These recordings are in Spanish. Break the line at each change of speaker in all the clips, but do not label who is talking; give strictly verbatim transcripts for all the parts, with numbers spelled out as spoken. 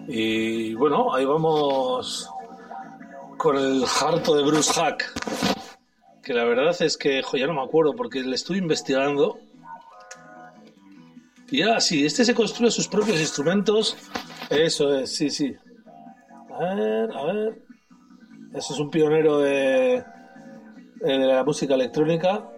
Y bueno, ahí vamos con el harto de Bruce Hack, que la verdad es que, jo, ya no me acuerdo porque le estuve investigando. Y ah, sí, este se construye sus propios instrumentos. Eso es, sí, sí. A ver, a ver. Eso es un pionero de, de la música electrónica.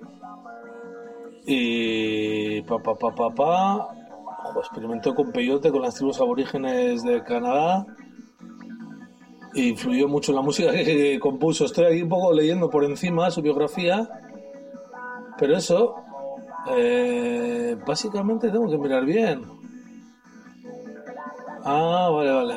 Y pa pa pa pa pa. Ojo, experimentó con peyote, con las tribus aborígenes de Canadá. E influyó mucho en la música que, que compuso. Estoy aquí un poco leyendo por encima su biografía. Pero eso, eh, básicamente tengo que mirar bien. Ah, vale, vale.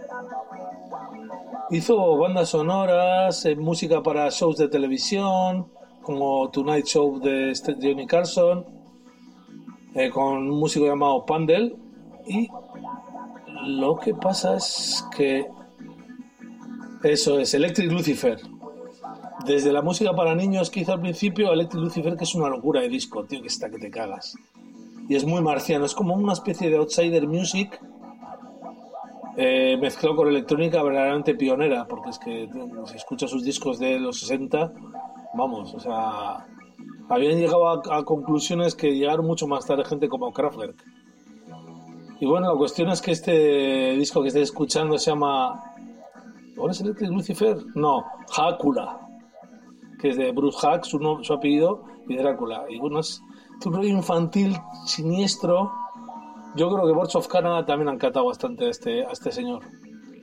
Hizo bandas sonoras, eh, música para shows de televisión, como Tonight Show de Johnny Carson, eh, con un músico llamado Pandel. Y lo que pasa es que eso es Electric Lucifer. Desde la música para niños que hizo al principio, Electric Lucifer, que es una locura de disco, tío, que está que te cagas. Y es muy marciano, es como una especie de outsider music eh, mezclado con electrónica verdaderamente pionera, porque es que si escuchas sus discos de los sesenta, vamos, o sea, habían llegado a, a conclusiones que llegaron mucho más tarde gente como Kraftwerk. Y bueno, la cuestión es que este disco que estáis escuchando se llama... ¿Cuál es Electric Lucifer? No, Hácula, que es de Bruce Hack, su, no, su apellido, y Drácula. Y bueno, es un rollo infantil, siniestro. Yo creo que Birds of Canada también han catado bastante a este, a este señor.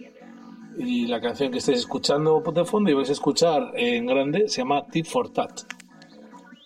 Y la canción que estáis escuchando de fondo y vais a escuchar en grande se llama Tit for Tat.